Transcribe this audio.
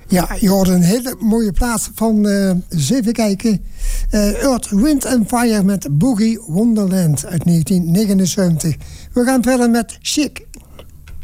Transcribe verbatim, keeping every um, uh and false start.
Ja, je hoort een hele mooie plaats van, uh, eens even kijken... Uh, Earth, Wind and Fire met Boogie Wonderland uit negentien negenenzeventig. We gaan verder met Chic.